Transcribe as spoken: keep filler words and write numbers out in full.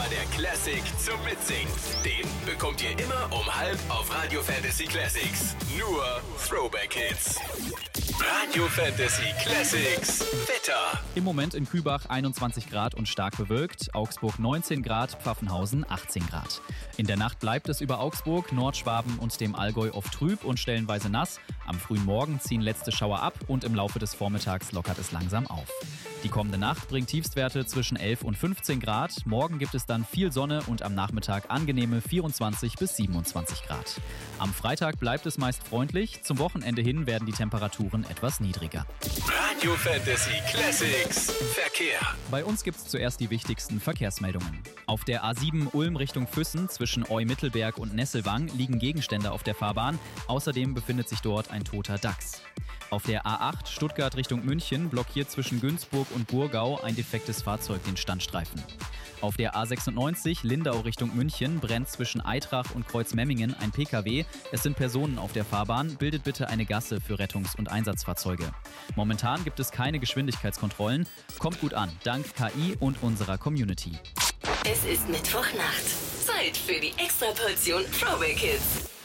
war der Classic zum Mitsingen. Den bekommt ihr immer um halb auf Radio Fantasy Classics. Nur Throwback-Hits. Radio Fantasy Classics Wetter. Im Moment in Kübach einundzwanzig Grad und stark bewölkt, Augsburg neunzehn Grad, Pfaffenhausen achtzehn Grad. In der Nacht bleibt es über Augsburg, Nordschwaben und dem Allgäu oft trüb und stellenweise nass. Am frühen Morgen ziehen letzte Schauer ab und im Laufe des Vormittags lockert es langsam auf. Die kommende Nacht bringt Tiefstwerte zwischen elf und fünfzehn Grad. Morgen gibt es dann viel Sonne und am Nachmittag angenehme vierundzwanzig bis siebenundzwanzig Grad. Am Freitag bleibt es meist freundlich. Zum Wochenende hin werden die Temperaturen etwas niedriger. Radio Fantasy Classics Verkehr. Bei uns gibt es zuerst die wichtigsten Verkehrsmeldungen. Auf der A sieben Ulm Richtung Füssen zwischen Eu-Mittelberg und Nesselwang liegen Gegenstände auf der Fahrbahn. Außerdem befindet sich dort ein toter Dachs. Auf der A acht Stuttgart Richtung München blockiert zwischen Günzburg und Burgau ein defektes Fahrzeug den Standstreifen. Auf der A sechsundneunzig Lindau Richtung München brennt zwischen Eitrach und Kreuzmemmingen ein P K W. Es sind Personen auf der Fahrbahn. Bildet bitte eine Gasse für Rettungs- und Einsatzfahrzeuge. Momentan gibt es keine Geschwindigkeitskontrollen. Kommt gut an, dank K I und unserer Community. Es ist Mittwochnacht. Zeit für die Extraportion Throwback Hits.